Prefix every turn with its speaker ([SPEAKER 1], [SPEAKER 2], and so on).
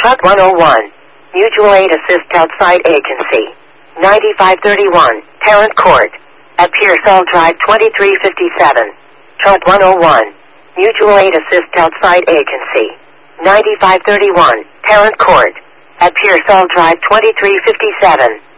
[SPEAKER 1] Truck 101. Mutual Aid Assist Outside Agency. 9531. Tarrant Court. At Pearsall Drive 2357. Truck 101. Mutual Aid Assist Outside Agency. 9531. Tarrant Court. At Pearsall Drive 2357.